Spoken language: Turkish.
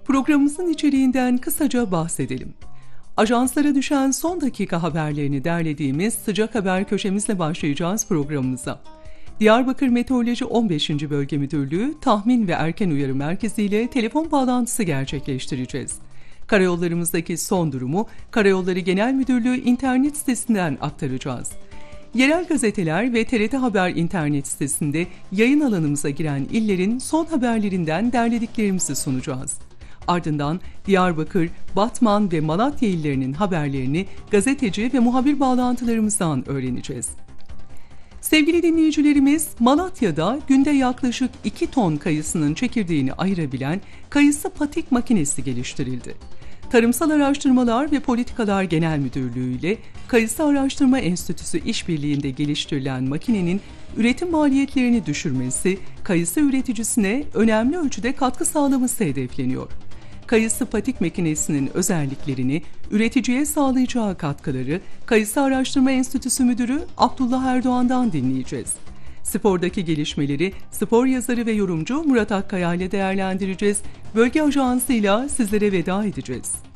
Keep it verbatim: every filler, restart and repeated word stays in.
Programımızın içeriğinden kısaca bahsedelim. Ajanslara düşen son dakika haberlerini derlediğimiz sıcak haber köşemizle başlayacağız programımıza. Diyarbakır Meteoroloji on beşinci Bölge Müdürlüğü Tahmin ve Erken Uyarı Merkezi ile telefon bağlantısı gerçekleştireceğiz. Karayollarımızdaki son durumu Karayolları Genel Müdürlüğü internet sitesinden aktaracağız. Yerel gazeteler ve T R T Haber internet sitesinde yayın alanımıza giren illerin son haberlerinden derlediklerimizi sunacağız. Ardından Diyarbakır, Batman ve Malatya illerinin haberlerini gazeteci ve muhabir bağlantılarımızdan öğreneceğiz. Sevgili dinleyicilerimiz, Malatya'da günde yaklaşık iki ton kayısının çekirdeğini ayırabilen kayısı patik makinesi geliştirildi. Tarımsal Araştırmalar ve Politikalar Genel Müdürlüğü ile Kayısı Araştırma Enstitüsü işbirliğinde geliştirilen makinenin üretim maliyetlerini düşürmesi, kayısı üreticisine önemli ölçüde katkı sağlaması hedefleniyor. Kayısı patik makinesinin özelliklerini, üreticiye sağlayacağı katkıları Kayısı Araştırma Enstitüsü Müdürü Abdullah Erdoğan'dan dinleyeceğiz. Spordaki gelişmeleri spor yazarı ve yorumcu Murat Akkaya ile değerlendireceğiz. Bölge Ajansı'yla sizlere veda edeceğiz.